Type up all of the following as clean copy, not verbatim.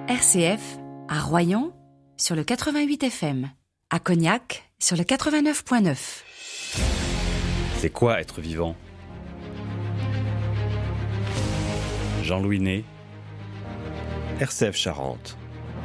RCF, à Royan, sur le 88 FM. À Cognac, sur le 89.9. C'est quoi être vivant ? Jean-Louis Ney, RCF Charente.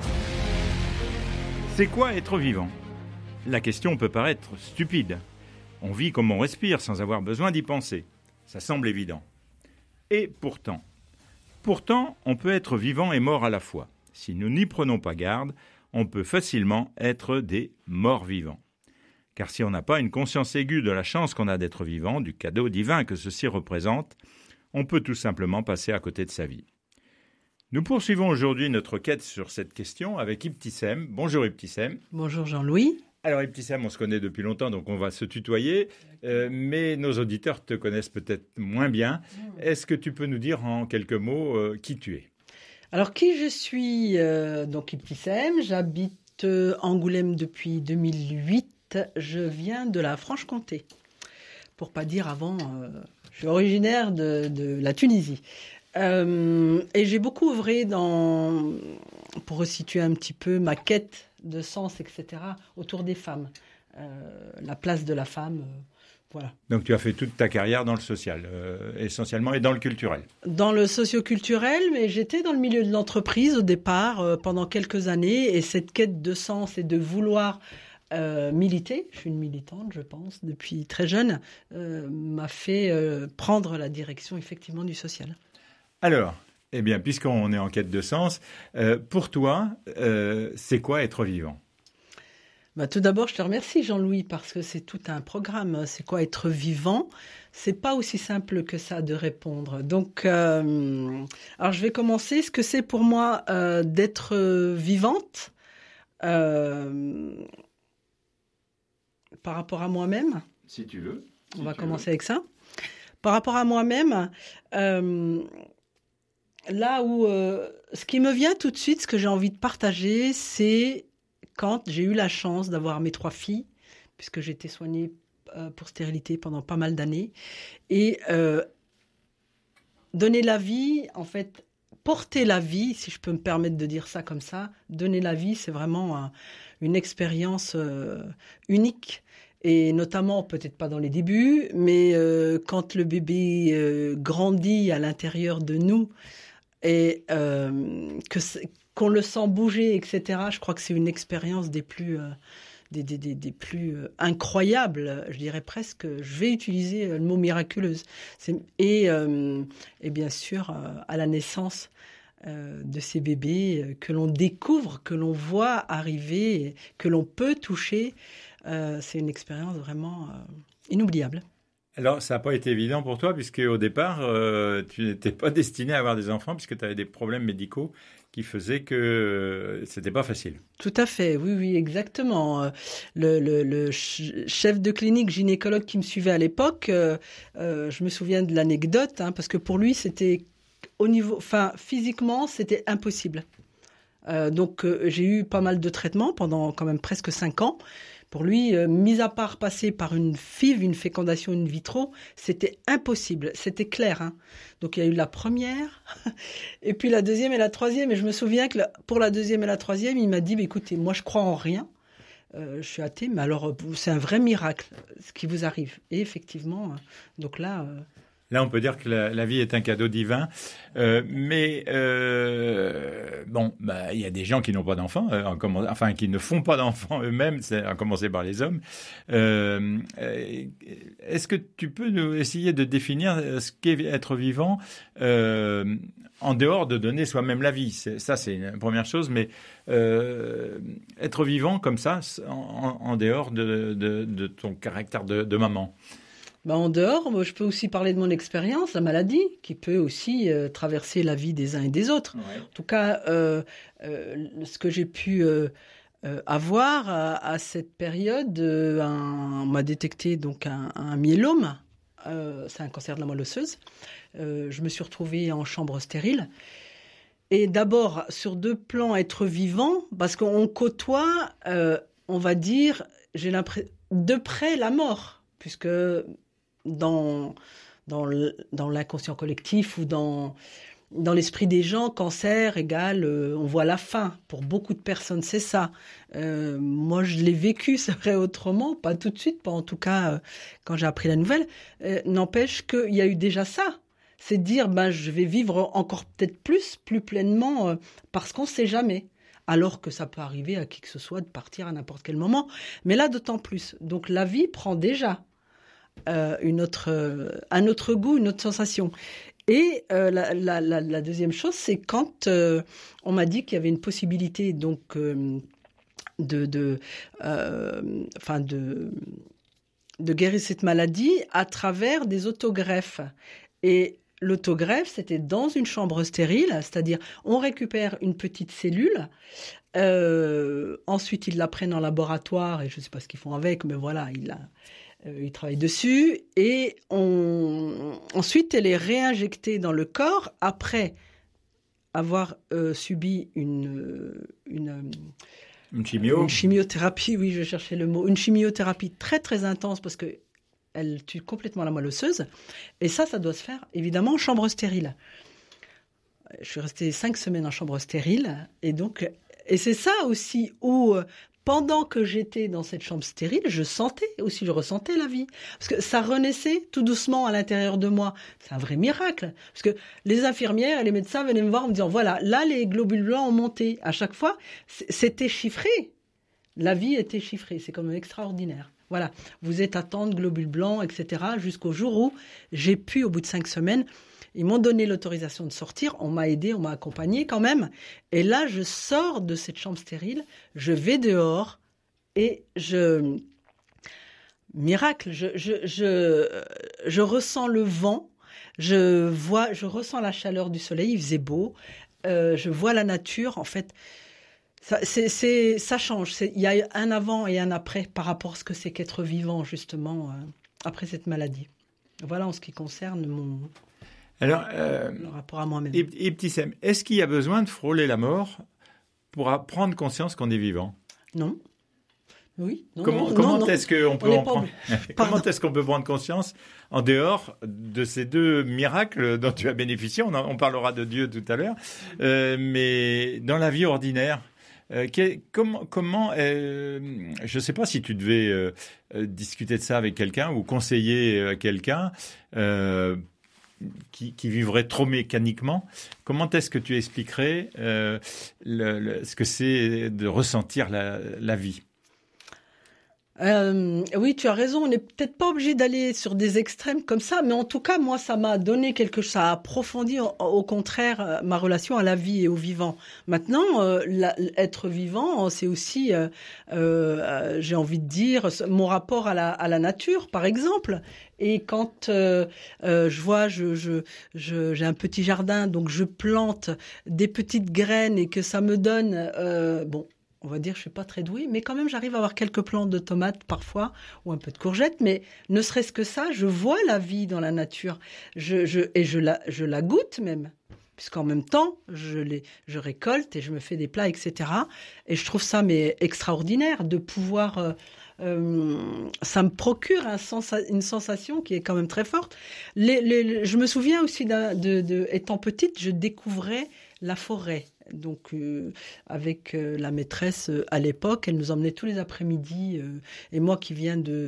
C'est quoi être vivant ? La question peut paraître stupide. On vit comme on respire sans avoir besoin d'y penser. Ça semble évident. Et pourtant, on peut être vivant et mort à la fois. Si nous n'y prenons pas garde, on peut facilement être des morts vivants. Car si on n'a pas une conscience aiguë de la chance qu'on a d'être vivant, du cadeau divin que ceci représente, on peut tout simplement passer à côté de sa vie. Nous poursuivons aujourd'hui notre quête sur cette question avec Ibtissem. Bonjour Ibtissem. Bonjour Jean-Louis. Alors Ibtissem, on se connaît depuis longtemps, donc on va se tutoyer, mais nos auditeurs te connaissent peut-être moins bien. Est-ce que tu peux nous dire en quelques mots qui tu es ? Alors qui je suis donc Ibtissem, j'habite Angoulême depuis 2008, je viens de la Franche-Comté. Pour pas dire avant, je suis originaire de la Tunisie. Et j'ai beaucoup œuvré pour resituer un petit peu ma quête de sens, etc., autour des femmes. La place de la femme, voilà. Donc tu as fait toute ta carrière dans le social, essentiellement, et dans le culturel. Dans le socio-culturel, mais j'étais dans le milieu de l'entreprise au départ, pendant quelques années, et cette quête de sens et de vouloir militer, je suis une militante, je pense, depuis très jeune, m'a fait prendre la direction, effectivement, du social. Alors, eh bien, puisqu'on est en quête de sens, pour toi, c'est quoi être vivant ? Tout d'abord, je te remercie, Jean-Louis, parce que c'est tout un programme. C'est quoi être vivant ? C'est pas aussi simple que ça de répondre. Donc, alors je vais commencer. Ce que c'est pour moi d'être vivante par rapport à moi-même. Si tu veux. On va commencer avec ça. Par rapport à moi-même, là où ce qui me vient tout de suite, ce que j'ai envie de partager, c'est quand j'ai eu la chance d'avoir mes 3 filles, puisque j'ai été soignée pour stérilité pendant pas mal d'années, et donner la vie, en fait, porter la vie, si je peux me permettre de dire ça comme ça, donner la vie, c'est vraiment une expérience unique. Et notamment, peut-être pas dans les débuts, mais quand le bébé grandit à l'intérieur de nous et qu'on le sent bouger, etc., je crois que c'est une expérience des plus incroyables, je dirais presque, je vais utiliser le mot miraculeuse. Et bien sûr, à la naissance de ces bébés que l'on découvre, que l'on voit arriver, que l'on peut toucher, c'est une expérience vraiment inoubliable. Alors, ça n'a pas été évident pour toi, puisque au départ, tu n'étais pas destiné à avoir des enfants, puisque tu avais des problèmes médicaux qui faisaient que c'était pas facile. Tout à fait, oui, exactement. Le chef de clinique gynécologue qui me suivait à l'époque, je me souviens de l'anecdote, parce que pour lui, c'était physiquement, c'était impossible. Donc, j'ai eu pas mal de traitements pendant quand même presque 5 ans. Pour lui, mis à part passer par une FIV, une fécondation in vitro, c'était impossible, c'était clair. Donc il y a eu la première, et puis la deuxième et la troisième. Et je me souviens que pour la deuxième et la troisième, il m'a dit écoutez, moi je crois en rien, je suis athée, mais alors c'est un vrai miracle ce qui vous arrive. Et effectivement, donc là... Là, on peut dire que la vie est un cadeau divin, mais il y a des gens qui n'ont pas d'enfants, qui ne font pas d'enfants eux-mêmes, c'est à commencer par les hommes. Est-ce que tu peux nous essayer de définir ce qu'est être vivant en dehors de donner soi-même la vie ? Ça, c'est une première chose, mais être vivant comme ça, en dehors de ton caractère de maman. En dehors, moi, je peux aussi parler de mon expérience, la maladie, qui peut aussi traverser la vie des uns et des autres. Ouais. En tout cas, ce que j'ai pu avoir à cette période, on m'a détecté donc un myélome, c'est un cancer de la moelle osseuse. Je me suis retrouvée en chambre stérile. Et d'abord, sur 2 plans, être vivant, parce qu'on côtoie, on va dire, j'ai l'impression, de près la mort, puisque... Dans l'inconscient collectif ou dans dans l'esprit des gens, cancer égale, on voit la fin. Pour beaucoup de personnes, c'est ça. Moi, je l'ai vécu, c'est vrai, autrement, pas tout de suite, pas en tout cas quand j'ai appris la nouvelle. N'empêche qu'il y a eu déjà ça. C'est de dire, je vais vivre encore peut-être plus pleinement, parce qu'on ne sait jamais. Alors que ça peut arriver à qui que ce soit de partir à n'importe quel moment. Mais là, d'autant plus. Donc, la vie prend déjà un autre goût, une autre sensation. Et la deuxième chose, c'est quand on m'a dit qu'il y avait une possibilité donc de guérir cette maladie à travers des autogreffes. Et l'autogreffe, c'était dans une chambre stérile, c'est-à-dire on récupère une petite cellule, ensuite ils la prennent en laboratoire et je ne sais pas ce qu'ils font avec, mais voilà, ils travaillent dessus et ensuite elle est réinjectée dans le corps après avoir subi une chimiothérapie, oui, je cherchais le mot, une chimiothérapie très très intense parce que elle tue complètement la moelle osseuse. Et ça doit se faire, évidemment, en chambre stérile. Je suis restée 5 semaines en chambre stérile. Et c'est ça aussi où, pendant que j'étais dans cette chambre stérile, je ressentais la vie. Parce que ça renaissait tout doucement à l'intérieur de moi. C'est un vrai miracle. Parce que les infirmières et les médecins venaient me voir en me disant, voilà, là, les globules blancs ont monté. À chaque fois, c'était chiffré. La vie était chiffrée. C'est quand même extraordinaire. Voilà, vous êtes à tant de globules blancs, etc. Jusqu'au jour où j'ai pu, au bout de 5 semaines, ils m'ont donné l'autorisation de sortir. On m'a aidé, on m'a accompagné quand même. Et là, je sors de cette chambre stérile, je vais dehors et miracle, je ressens le vent, je ressens la chaleur du soleil, il faisait beau, je vois la nature, en fait. Ça change. Il y a un avant et un après par rapport à ce que c'est qu'être vivant, justement, après cette maladie. Voilà en ce qui concerne le rapport à moi-même. Ibtissem, est-ce qu'il y a besoin de frôler la mort pour prendre conscience qu'on est vivant ? Non. Oui. Comment est-ce qu'on peut comment est-ce qu'on peut prendre conscience en dehors de ces deux miracles dont tu as bénéficié ? On parlera de Dieu tout à l'heure, mais dans la vie ordinaire. Comment je ne sais pas si tu devais discuter de ça avec quelqu'un ou conseiller quelqu'un qui vivrait trop mécaniquement. Comment est-ce que tu expliquerais ce que c'est de ressentir la vie ? Oui, tu as raison. On n'est peut-être pas obligé d'aller sur des extrêmes comme ça, mais en tout cas, moi, ça m'a donné quelque chose. Ça a approfondi, au contraire, ma relation à la vie et au vivant. Maintenant, être vivant, c'est aussi, j'ai envie de dire, mon rapport à la nature, par exemple. Et quand je vois, j'ai un petit jardin, donc je plante des petites graines et que ça me donne, on va dire, je suis pas très douée, mais quand même, j'arrive à avoir quelques plantes de tomates parfois, ou un peu de courgettes, mais ne serait-ce que ça, je vois la vie dans la nature. Je la goûte même, puisqu'en même temps, je récolte et je me fais des plats, etc. Et je trouve ça, extraordinaire de pouvoir, ça me procure une sensation qui est quand même très forte. Je me souviens aussi étant petite, je découvrais la forêt. Donc, avec la maîtresse à l'époque, elle nous emmenait tous les après-midi. Et moi qui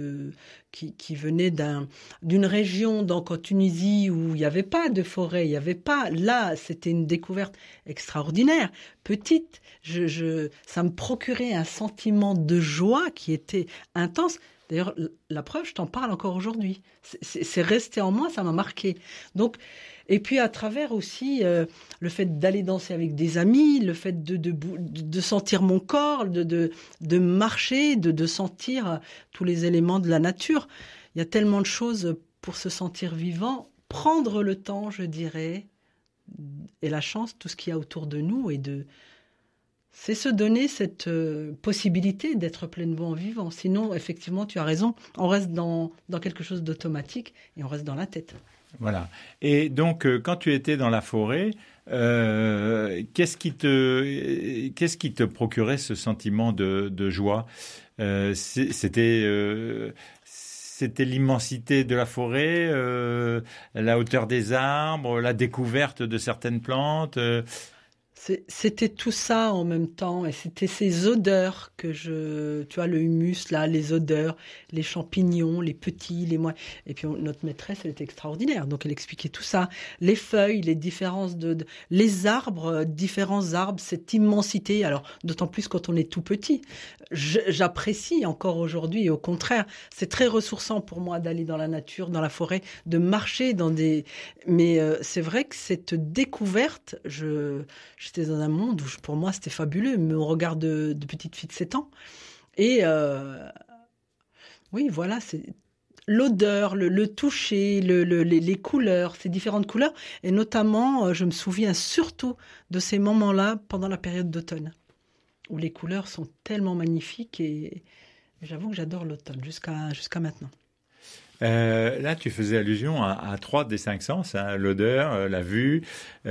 venais d'une région, donc en Tunisie, où il n'y avait pas de forêt, il n'y avait pas. Là, c'était une découverte extraordinaire. Petite, ça me procurait un sentiment de joie qui était intense. D'ailleurs, la preuve, je t'en parle encore aujourd'hui. C'est resté en moi, ça m'a marqué. Donc, et puis à travers aussi le fait d'aller danser avec des amis, le fait de sentir mon corps, de marcher, de sentir tous les éléments de la nature. Il y a tellement de choses pour se sentir vivant. Prendre le temps, je dirais, et la chance, tout ce qu'il y a autour de nous, c'est se donner cette possibilité d'être pleinement vivant. Sinon, effectivement, tu as raison, on reste dans quelque chose d'automatique et on reste dans la tête. Voilà. Et donc, quand tu étais dans la forêt, qu'est-ce qui te procurait ce sentiment de joie ? C'était c'était l'immensité de la forêt, la hauteur des arbres, la découverte de certaines plantes. C'était tout ça en même temps, et c'était ces odeurs tu vois, le humus là, les odeurs, les champignons, les petits, les moines. Et puis notre maîtresse, elle était extraordinaire, donc elle expliquait tout ça, les feuilles, les différences les arbres, différents arbres, cette immensité. Alors d'autant plus quand on est tout petit. J'apprécie encore aujourd'hui, et au contraire, c'est très ressourçant pour moi d'aller dans la nature, dans la forêt, de marcher mais c'est vrai que cette découverte, j'étais dans un monde où pour moi c'était fabuleux, mon regard de petite fille de 7 ans. Et oui, voilà, c'est l'odeur, le toucher, les couleurs, ces différentes couleurs. Et notamment, je me souviens surtout de ces moments-là pendant la période d'automne, où les couleurs sont tellement magnifiques, et j'avoue que j'adore l'automne jusqu'à maintenant. Là, tu faisais allusion à 3 des 5 sens, hein, l'odeur, la vue,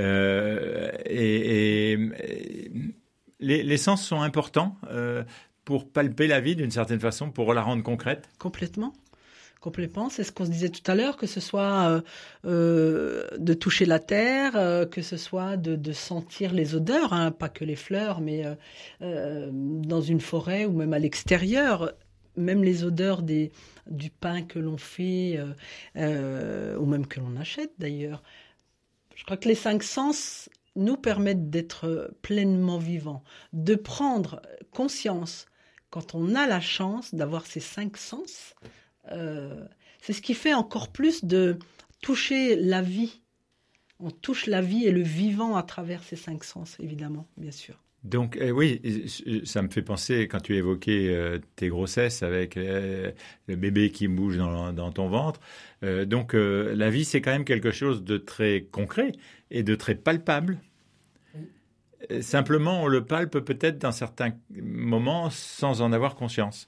et les sens sont importants pour palper la vie d'une certaine façon, pour la rendre concrète. Complètement. C'est ce qu'on se disait tout à l'heure, que ce soit de toucher la terre, que ce soit de sentir les odeurs, hein, pas que les fleurs, mais dans une forêt ou même à l'extérieur. Même les odeurs du pain que l'on fait, ou même que l'on achète d'ailleurs. Je crois que les 5 sens nous permettent d'être pleinement vivants, de prendre conscience quand on a la chance d'avoir ces 5 sens. C'est ce qui fait encore plus de toucher la vie. On touche la vie et le vivant à travers ces 5 sens, évidemment, bien sûr. Donc oui, ça me fait penser quand tu évoquais tes grossesses avec le bébé qui bouge dans ton ventre. Donc la vie, c'est quand même quelque chose de très concret et de très palpable. Oui. Simplement, on le palpe peut-être dans certains moments sans en avoir conscience.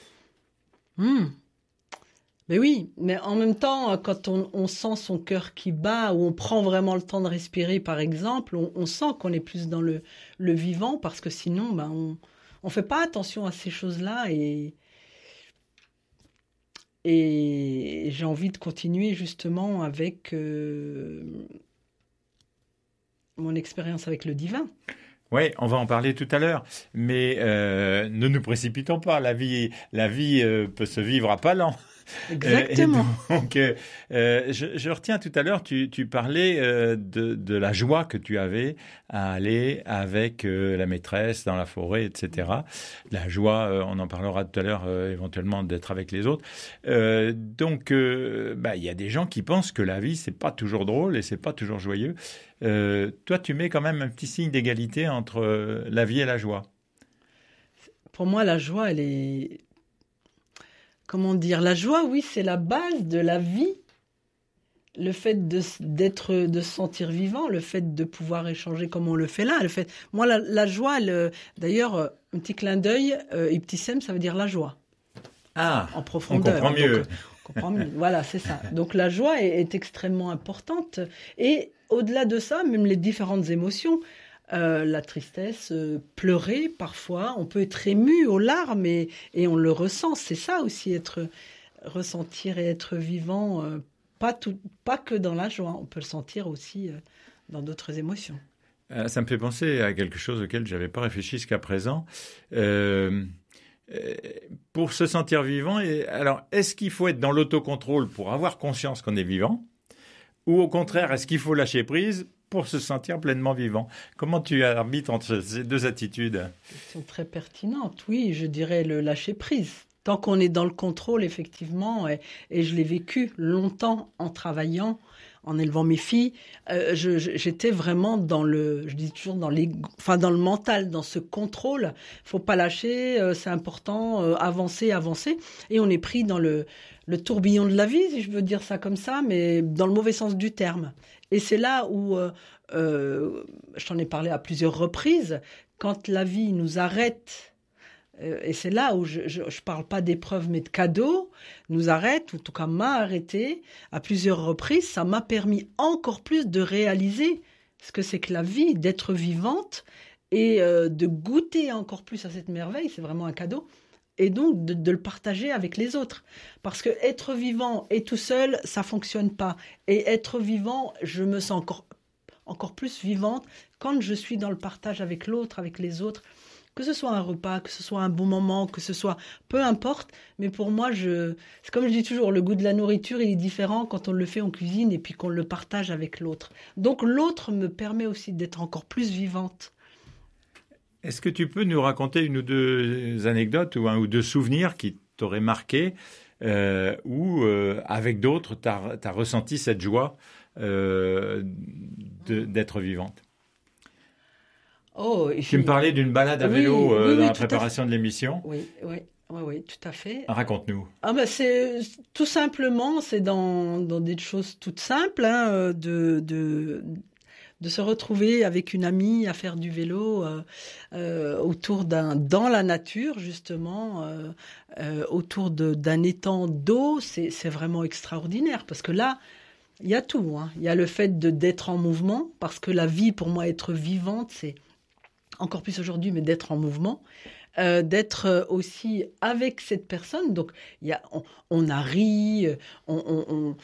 Mais oui, mais en même temps, quand on sent son cœur qui bat, ou on prend vraiment le temps de respirer, par exemple, on sent qu'on est plus dans le vivant, parce que sinon, on fait pas attention à ces choses-là, et j'ai envie de continuer justement avec mon expérience avec le divin. Oui, on va en parler tout à l'heure, mais ne nous précipitons pas. La vie peut se vivre à pas lents. Exactement. Donc, je retiens tout à l'heure, tu parlais de la joie que tu avais à aller avec la maîtresse dans la forêt, etc. La joie, on en parlera tout à l'heure, éventuellement d'être avec les autres. Donc, y a des gens qui pensent que la vie, c'est pas toujours drôle et c'est pas toujours joyeux. Toi, tu mets quand même un petit signe d'égalité entre la vie et la joie. Pour moi, la joie, elle est... Comment dire ? La joie, oui, c'est la base de la vie. Le fait de se sentir vivant, le fait de pouvoir échanger comme on le fait là. Moi, la joie, d'ailleurs, un petit clin d'œil, Ibtissem, ça veut dire la joie. Ah, en profondeur. On comprend mieux. Donc, on comprend mieux. Voilà, c'est ça. Donc la joie est extrêmement importante. Et au-delà de ça, même les différentes émotions, la tristesse, pleurer parfois, on peut être ému aux larmes et on le ressent. C'est ça aussi, ressentir et être vivant, pas que dans la joie, on peut le sentir aussi dans d'autres émotions. Ça me fait penser à quelque chose auquel je n'avais pas réfléchi jusqu'à présent. Pour se sentir vivant, alors est-ce qu'il faut être dans l'autocontrôle pour avoir conscience qu'on est vivant, ou au contraire, est-ce qu'il faut lâcher prise pour se sentir pleinement vivant? Comment tu arbitres entre ces deux attitudes? Question très pertinente, oui, je dirais le lâcher prise. Tant qu'on est dans le contrôle, effectivement, et je l'ai vécu longtemps en travaillant, en élevant mes filles, j'étais vraiment je dis toujours dans le mental, dans ce contrôle. Faut pas lâcher, c'est important, avancer. Et on est pris dans le tourbillon de la vie, si je veux dire ça comme ça, mais dans le mauvais sens du terme. Et c'est là où, je t'en ai parlé à plusieurs reprises, quand la vie nous arrête, et c'est là où je parle pas d'épreuves mais de cadeaux, nous arrête, ou en tout cas m'a arrêté à plusieurs reprises, ça m'a permis encore plus de réaliser ce que c'est que la vie, d'être vivante et de goûter encore plus à cette merveille, c'est vraiment un cadeau, et donc de le partager avec les autres. Parce que être vivant et tout seul, ça fonctionne pas. Et être vivant, je me sens encore plus vivante quand je suis dans le partage avec l'autre, avec les autres. Que ce soit un repas, que ce soit un bon moment, que ce soit... Peu importe, mais pour moi, c'est comme je dis toujours, le goût de la nourriture, il est différent quand on le fait en cuisine et puis qu'on le partage avec l'autre. Donc l'autre me permet aussi d'être encore plus vivante. Est-ce que tu peux nous raconter une ou deux anecdotes ou un ou deux souvenirs qui t'auraient marqué où, avec d'autres, tu as ressenti cette joie d'être vivante? Tu me parlais d'une balade à vélo dans la préparation de l'émission. Oui, tout à fait. Raconte-nous. C'est tout simplement, c'est dans des choses toutes simples, hein, de se retrouver avec une amie à faire du vélo autour dans la nature justement, autour d'un étang d'eau. C'est vraiment extraordinaire parce que là, il y a tout. Hein. Il y a le fait d'être en mouvement parce que la vie, pour moi, être vivante, c'est encore plus aujourd'hui, mais d'être en mouvement, d'être aussi avec cette personne. Donc, on a ri, on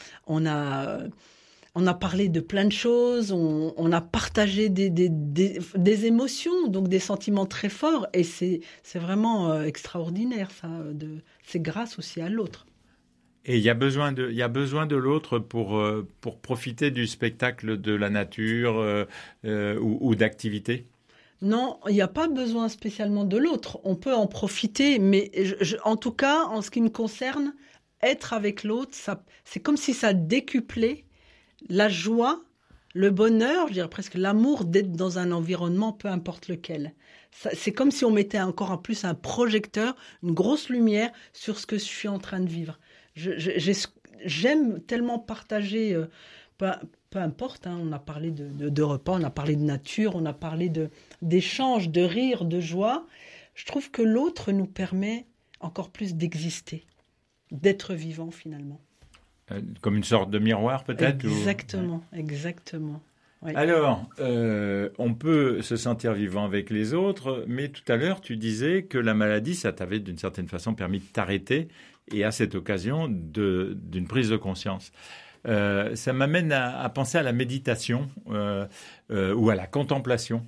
a parlé de plein de choses, on a partagé des émotions, donc des sentiments très forts, et c'est vraiment extraordinaire, ça. C'est grâce aussi à l'autre. Et il y a besoin de l'autre pour profiter du spectacle de la nature ou d'activités? Non, il n'y a pas besoin spécialement de l'autre. On peut en profiter, mais en tout cas, en ce qui me concerne, être avec l'autre, c'est comme si ça décuplait la joie, le bonheur, je dirais presque l'amour d'être dans un environnement, peu importe lequel. C'est comme si on mettait encore en plus un projecteur, une grosse lumière sur ce que je suis en train de vivre. J'aime tellement partager... Peu importe, hein, on a parlé de repas, on a parlé de nature, on a parlé d'échanges, de rire, de joie. Je trouve que l'autre nous permet encore plus d'exister, d'être vivant finalement. Comme une sorte de miroir peut-être? Exactement, exactement. Oui. Alors, on peut se sentir vivant avec les autres, mais tout à l'heure tu disais que la maladie, ça t'avait d'une certaine façon permis de t'arrêter et à cette occasion d'une prise de conscience. Ça m'amène à penser à la méditation ou à la contemplation.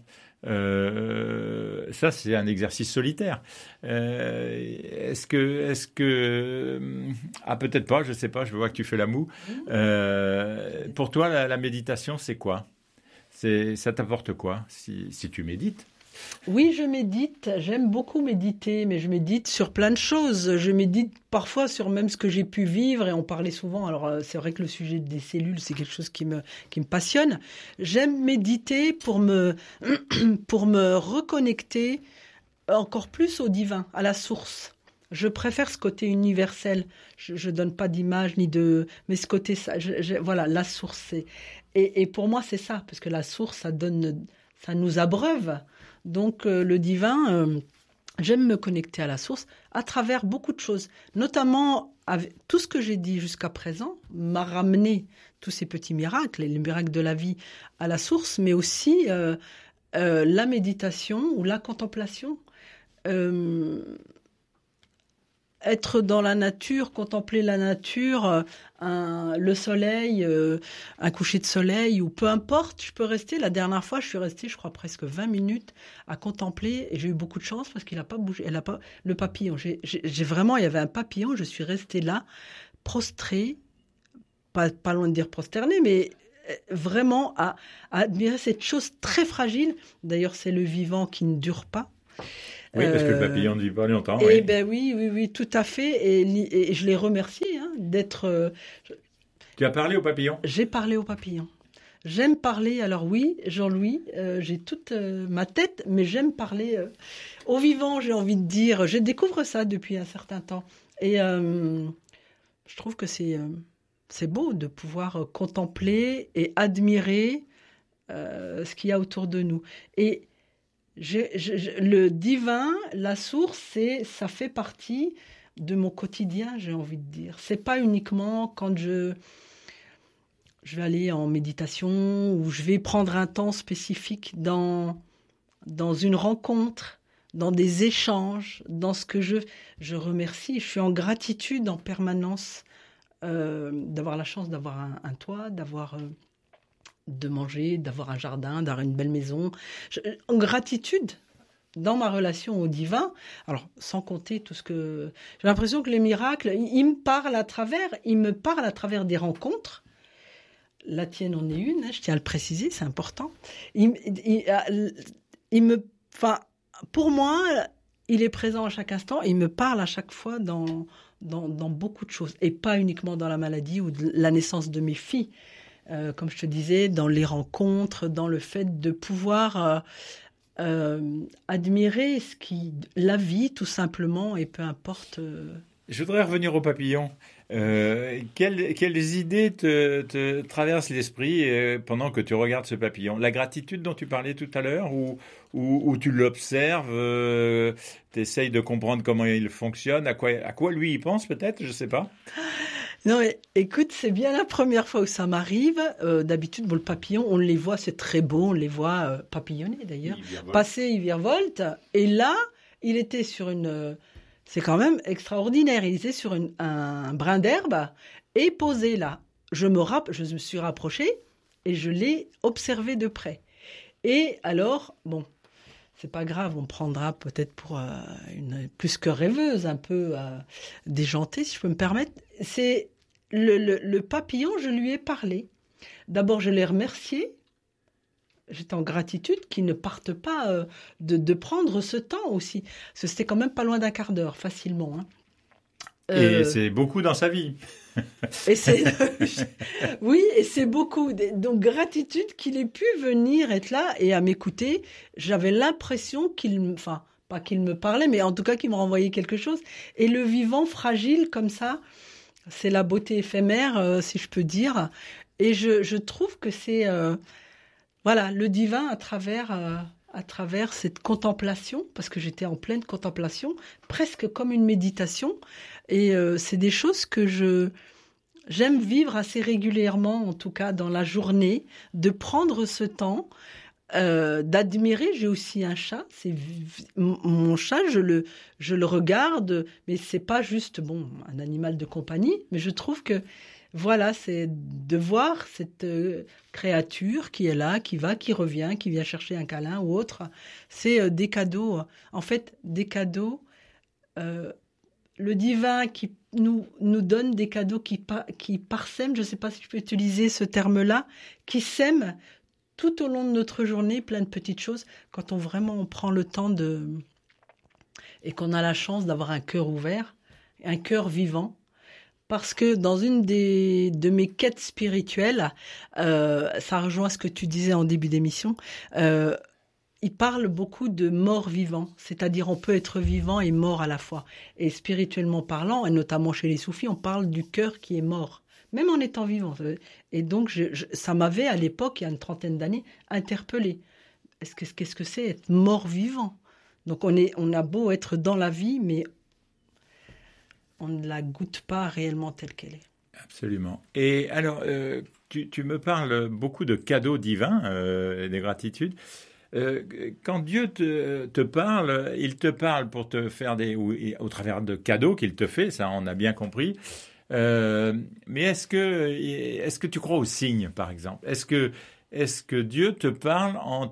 Ça, c'est un exercice solitaire. Est-ce que peut-être pas, je sais pas, je vois que tu fais la moue. Pour toi, la méditation, c'est quoi? Ça t'apporte quoi si tu médites? Oui, je médite. J'aime beaucoup méditer, mais je médite sur plein de choses. Je médite parfois sur même ce que j'ai pu vivre, et on parlait souvent. Alors, c'est vrai que le sujet des cellules, c'est quelque chose qui me passionne. J'aime méditer pour me reconnecter encore plus au divin, à la source. Je préfère ce côté universel. Je donne pas d'image mais ce côté, voilà, la source. Et pour moi, c'est ça, parce que la source, ça nous abreuve. Donc le divin, j'aime me connecter à la source à travers beaucoup de choses, notamment avec tout ce que j'ai dit jusqu'à présent m'a ramené tous ces petits miracles, les miracles de la vie à la source, mais aussi la méditation ou la contemplation. Être dans la nature, contempler la nature, le soleil, un coucher de soleil, ou peu importe, je peux rester. La dernière fois, je suis restée, je crois, presque 20 minutes à contempler, et j'ai eu beaucoup de chance parce qu'il n'a pas bougé. Le papillon, j'ai vraiment, il y avait un papillon, je suis restée là, prostrée, pas loin de dire prosternée, mais vraiment à admirer cette chose très fragile. D'ailleurs, c'est le vivant qui ne dure pas. Oui, parce que le papillon ne vit pas longtemps. Eh bien oui, tout à fait. Et je les remercie d'être... Tu as parlé au papillon? J'ai parlé au papillon. J'aime parler, alors oui, Jean-Louis, j'ai toute ma tête, mais j'aime parler au vivant, j'ai envie de dire. Je découvre ça depuis un certain temps. Et je trouve que c'est beau de pouvoir contempler et admirer ce qu'il y a autour de nous. Et le divin, la source, ça fait partie de mon quotidien, j'ai envie de dire. C'est pas uniquement quand je vais aller en méditation ou je vais prendre un temps spécifique dans une rencontre dans des échanges, dans ce que je remercie. Je suis en gratitude en permanence d'avoir la chance d'avoir un toit, de manger, d'avoir un jardin, d'avoir une belle maison. En gratitude dans ma relation au divin, alors sans compter tout ce que... J'ai l'impression que les miracles, ils me parlent à travers des rencontres. La tienne en est une, je tiens à le préciser, c'est important. Pour moi, il est présent à chaque instant et il me parle à chaque fois dans beaucoup de choses. Et pas uniquement dans la maladie ou la naissance de mes filles. Comme je te disais, dans les rencontres, dans le fait de pouvoir admirer la vie, tout simplement, et peu importe... Je voudrais revenir au papillon. Quelles idées te traversent l'esprit pendant que tu regardes ce papillon? La gratitude dont tu parlais tout à l'heure, ou tu l'observes, tu essayes de comprendre comment il fonctionne, à quoi lui il pense peut-être, je ne sais pas. Non, mais écoute, c'est bien la première fois où ça m'arrive. D'habitude, le papillon, on les voit, c'est très beau, on les voit papillonner d'ailleurs. Passer, il virevolte. Et là, il était sur une... C'est quand même extraordinaire. Il était sur un brin d'herbe et posé là. Je me suis rapprochée et je l'ai observé de près. Et alors, bon, c'est pas grave, on prendra peut-être pour une plus que rêveuse, un peu déjantée, si je peux me permettre. C'est le papillon, je lui ai parlé. D'abord, je l'ai remercié. J'étais en gratitude qu'il ne parte pas de prendre ce temps aussi. Parce que c'était quand même pas loin d'un quart d'heure, facilement. Hein. Et c'est beaucoup dans sa vie. Oui, et c'est beaucoup. Donc, gratitude qu'il ait pu venir être là et à m'écouter. J'avais l'impression pas qu'il me parlait, mais en tout cas qu'il me renvoyait quelque chose. Et le vivant fragile comme ça, c'est la beauté éphémère, si je peux dire. Et je trouve que c'est... Voilà, le divin à travers cette contemplation, parce que j'étais en pleine contemplation, presque comme une méditation. Et c'est des choses que j'aime vivre assez régulièrement, en tout cas dans la journée, de prendre ce temps, d'admirer. J'ai aussi un chat. Mon chat, je le regarde, mais c'est pas juste un animal de compagnie. Mais je trouve que voilà, c'est de voir cette créature qui est là, qui va, qui revient, qui vient chercher un câlin ou autre. C'est des cadeaux. En fait, des cadeaux. Le divin qui nous donne des cadeaux qui parsèment, je ne sais pas si je peux utiliser ce terme-là, qui sèment tout au long de notre journée plein de petites choses. Quand on prend le temps et qu'on a la chance d'avoir un cœur ouvert, un cœur vivant. Parce que dans une de mes quêtes spirituelles, ça rejoint ce que tu disais en début d'émission, il parle beaucoup de mort-vivant, c'est-à-dire on peut être vivant et mort à la fois. Et spirituellement parlant, et notamment chez les soufis, on parle du cœur qui est mort, même en étant vivant. Et donc ça m'avait à l'époque, il y a une 30aine d'années, interpellée. Qu'est-ce que c'est être mort-vivant? Donc on a beau être dans la vie, mais on ne la goûte pas réellement telle qu'elle est. Absolument. Et alors, tu me parles beaucoup de cadeaux divins, des gratitudes. Quand Dieu te parle, il te parle pour te faire au travers de cadeaux qu'il te fait, ça on a bien compris. Mais est-ce que tu crois aux signes, par exemple? Est-ce que Dieu te parle en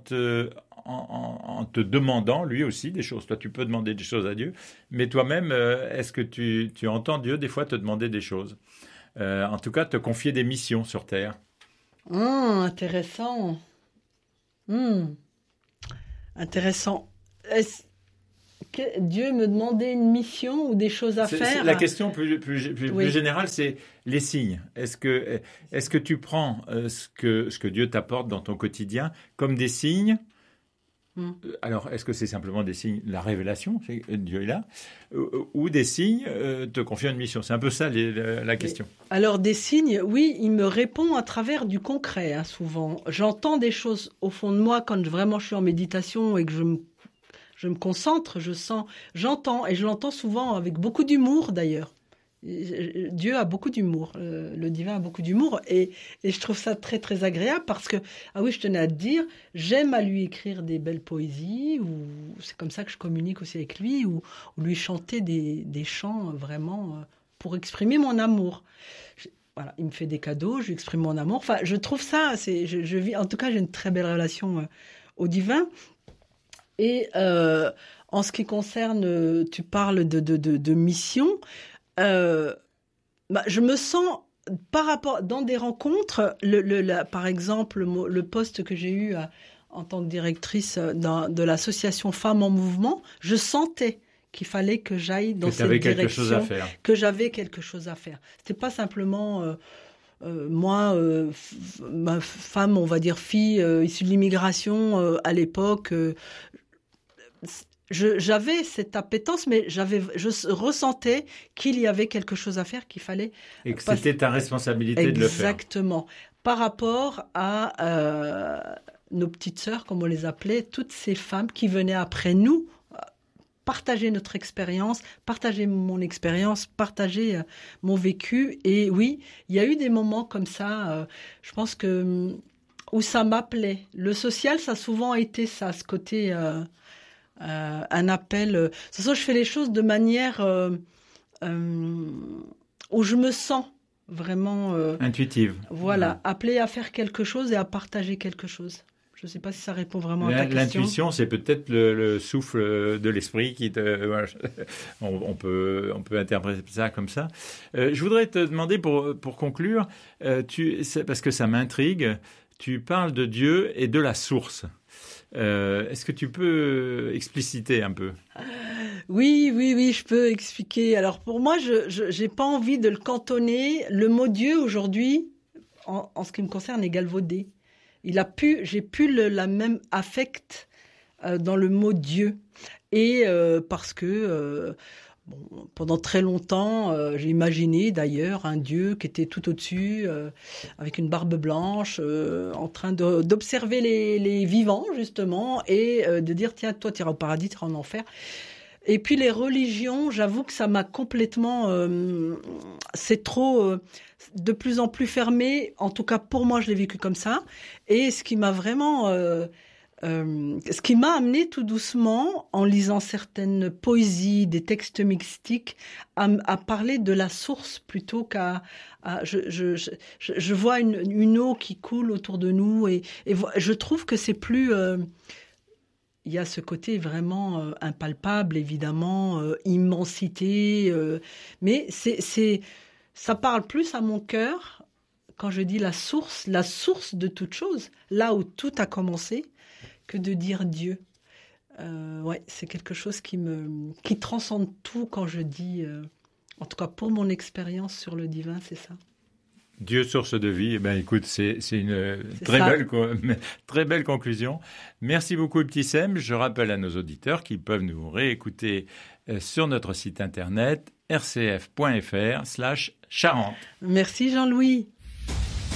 te demandant, lui aussi, des choses? Toi, tu peux demander des choses à Dieu, mais toi-même, est-ce que tu entends Dieu, des fois, te demander des choses? En tout cas, te confier des missions sur Terre. Intéressant. Intéressant. Est-ce que Dieu me demandait une mission ou des choses à faire? La question plus générale, c'est les signes. Est-ce que tu prends ce que Dieu t'apporte dans ton quotidien comme des signes? Alors, est-ce que c'est simplement des signes, la révélation, Dieu est là, ou des signes te confient une mission? C'est un peu ça la question. Alors, des signes, oui, il me répond à travers du concret, hein, souvent. J'entends des choses au fond de moi quand vraiment je suis en méditation et que je me concentre, j'entends, et je l'entends souvent avec beaucoup d'humour d'ailleurs. Dieu a beaucoup d'humour, le divin a beaucoup d'humour, et je trouve ça très très agréable parce que, ah oui, je tenais à te dire, j'aime à lui écrire des belles poésies, ou c'est comme ça que je communique aussi avec lui, ou lui chanter des chants vraiment pour exprimer mon amour. Voilà, il me fait des cadeaux, je lui exprime mon amour. Enfin, je trouve ça, je vis, en tout cas, j'ai une très belle relation au divin. Et en ce qui concerne, tu parles de mission, je me sens, par rapport, dans des rencontres, par exemple, le poste que j'ai eu en tant que directrice de l'association Femmes en Mouvement, je sentais qu'il fallait que j'aille dans cette direction, que j'avais quelque chose à faire. C'était pas simplement moi, ma femme, on va dire fille issue de l'immigration à l'époque. J'avais cette appétence, mais je ressentais qu'il y avait quelque chose à faire, qu'il fallait... Et que c'était ta responsabilité de le faire. Exactement. Par rapport à nos petites sœurs, comme on les appelait, toutes ces femmes qui venaient après nous, partager notre expérience, partager mon expérience, partager mon vécu. Et oui, il y a eu des moments comme ça, je pense que où ça m'appelait. Le social, ça a souvent été ça, ce côté... un appel. De toute façon, je fais les choses de manière où je me sens vraiment intuitive. Voilà, appelée à faire quelque chose et à partager quelque chose. Je ne sais pas si ça répond vraiment à ta question. L'intuition, c'est peut-être le souffle de l'esprit qui te. Voilà, on peut interpréter ça comme ça. Je voudrais te demander pour conclure, parce que ça m'intrigue. Tu parles de Dieu et de la source. Est-ce que tu peux expliciter un peu ? Oui, je peux expliquer. Alors pour moi, je n'ai pas envie de le cantonner. Le mot Dieu aujourd'hui, en ce qui me concerne, est galvaudé. J'ai plus la même affect dans le mot Dieu. Et parce que pendant très longtemps, j'ai imaginé d'ailleurs un Dieu qui était tout au-dessus, avec une barbe blanche, en train d'observer les vivants justement, et de dire tiens, toi tu iras au paradis, tu iras en enfer. Et puis les religions, j'avoue que ça m'a complètement... c'est trop... de plus en plus fermé. En tout cas, pour moi, je l'ai vécu comme ça. Et ce qui m'a vraiment... ce qui m'a amené tout doucement, en lisant certaines poésies, des textes mystiques, à parler de la source plutôt qu'à... Je vois une eau qui coule autour de nous et je trouve que c'est plus... il y a ce côté vraiment impalpable, évidemment, immensité, mais ça parle plus à mon cœur quand je dis la source de toute chose, là où tout a commencé, que de dire Dieu. Ouais, c'est quelque chose qui transcende tout quand je dis, en tout cas pour mon expérience sur le divin, c'est ça. Dieu, source de vie, eh ben, écoute, c'est une très belle conclusion. Merci beaucoup, Ibtissem. Je rappelle à nos auditeurs qu'ils peuvent nous réécouter sur notre site internet rcf.fr/Charente. Merci Jean-Louis.